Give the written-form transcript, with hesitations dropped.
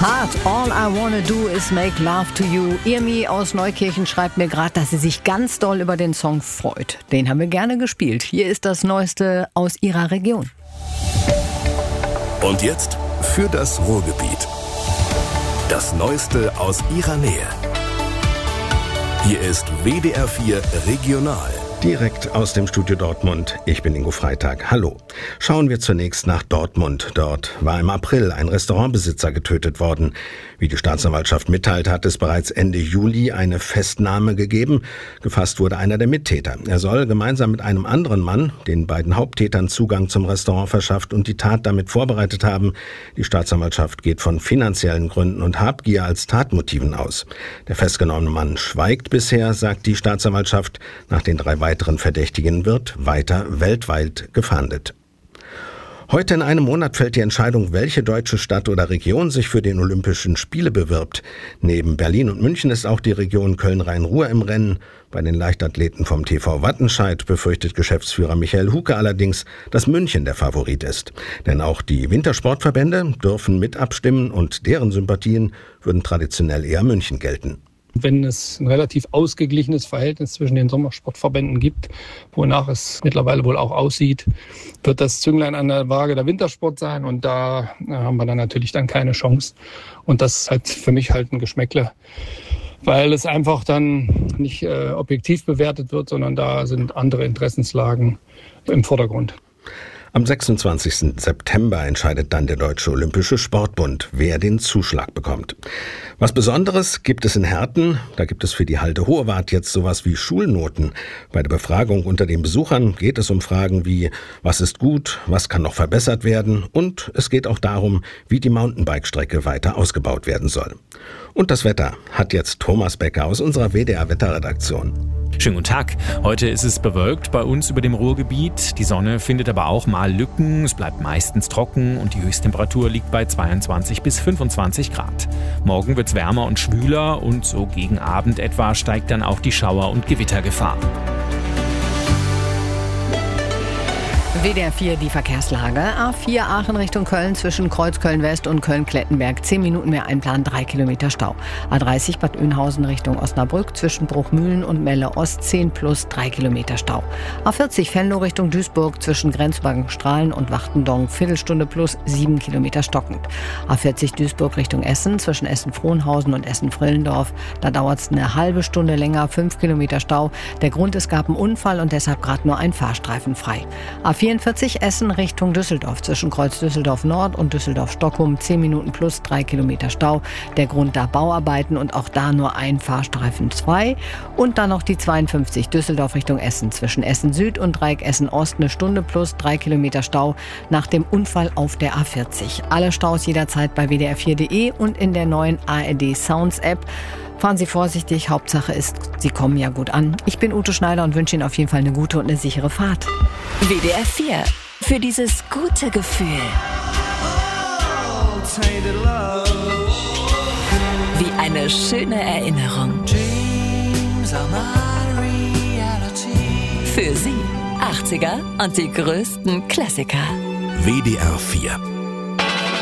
Hart, all I wanna do is make love to you. Irmi aus Neukirchen schreibt mir gerade, dass sie sich ganz doll über den Song freut. Den haben wir gerne gespielt. Hier ist das Neueste aus ihrer Region. Und jetzt für das Ruhrgebiet. Das Neueste aus ihrer Nähe. Hier ist WDR 4 Regional. Direkt aus dem Studio Dortmund. Ich bin Ingo Freitag. Hallo. Schauen wir zunächst nach Dortmund. Dort war im April ein Restaurantbesitzer getötet worden. Wie die Staatsanwaltschaft mitteilt, hat es bereits Ende Juli eine Festnahme gegeben. Gefasst wurde einer der Mittäter. Er soll gemeinsam mit einem anderen Mann den beiden Haupttätern Zugang zum Restaurant verschafft und die Tat damit vorbereitet haben. Die Staatsanwaltschaft geht von finanziellen Gründen und Habgier als Tatmotiven aus. Der festgenommene Mann schweigt bisher, sagt die Staatsanwaltschaft. Nach den 3 weiteren Verdächtigen wird weiter weltweit gefahndet. Heute in einem Monat fällt die Entscheidung, welche deutsche Stadt oder Region sich für den Olympischen Spiele bewirbt. Neben Berlin und München ist auch die Region Köln-Rhein-Ruhr im Rennen. Bei den Leichtathleten vom TV Wattenscheid befürchtet Geschäftsführer Michael Huke allerdings, dass München der Favorit ist. Denn auch die Wintersportverbände dürfen mit abstimmen und deren Sympathien würden traditionell eher München gelten. Wenn es ein relativ ausgeglichenes Verhältnis zwischen den Sommersportverbänden gibt, wonach es mittlerweile wohl auch aussieht, wird das Zünglein an der Waage der Wintersport sein und da haben wir dann natürlich dann keine Chance. Und das ist halt für mich halt ein Geschmäckle, weil es einfach dann nicht objektiv bewertet wird, sondern da sind andere Interessenslagen im Vordergrund. Am 26. September entscheidet dann der Deutsche Olympische Sportbund, wer den Zuschlag bekommt. Was Besonderes gibt es in Herten. Da gibt es für die Halde Hohewart jetzt sowas wie Schulnoten. Bei der Befragung unter den Besuchern geht es um Fragen wie, was ist gut, was kann noch verbessert werden? Und es geht auch darum, wie die Mountainbike-Strecke weiter ausgebaut werden soll. Und das Wetter hat jetzt Thomas Becker aus unserer WDR-Wetterredaktion. Schönen guten Tag. Heute ist es bewölkt bei uns über dem Ruhrgebiet. Die Sonne findet aber auch mal Lücken. Es bleibt meistens trocken und die Höchsttemperatur liegt bei 22 bis 25 Grad. Morgen wird es wärmer und schwüler und so gegen Abend etwa steigt dann auch die Schauer- und Gewittergefahr. WDR 4 die Verkehrslage. A4 Aachen Richtung Köln zwischen Kreuzköln West und Köln-Klettenberg. 10 Minuten mehr Einplan, 3 Kilometer Stau. A30 Bad Oeynhausen Richtung Osnabrück zwischen Bruchmühlen und Melle Ost 10 plus 3 Kilometer Stau. A40 Venlo Richtung Duisburg zwischen Grenzwagenstrahlen und Wachtendonk Viertelstunde plus 7 Kilometer stockend. A40 Duisburg Richtung Essen zwischen Essen-Frohnhausen und Essen-Frillendorf. Da dauert es eine halbe Stunde länger, 5 Kilometer Stau. Der Grund, es gab einen Unfall und deshalb gerade nur ein Fahrstreifen frei. A44 Essen Richtung Düsseldorf zwischen Kreuz Düsseldorf Nord und Düsseldorf-Stockholm 10 Minuten plus 3 Kilometer Stau. Der Grund da Bauarbeiten und auch da nur ein Fahrstreifen frei. Und dann noch die 52 Düsseldorf Richtung Essen zwischen Essen Süd und Dreieck Essen Ost 1 Stunde plus 3 Kilometer Stau nach dem Unfall auf der A40. Alle Staus jederzeit bei wdr4.de und in der neuen ARD Sounds App. Fahren Sie vorsichtig, Hauptsache ist, Sie kommen ja gut an. Ich bin Ute Schneider und wünsche Ihnen auf jeden Fall eine gute und eine sichere Fahrt. WDR 4. Für dieses gute Gefühl. Wie eine schöne Erinnerung. Für Sie 80er und die größten Klassiker. WDR 4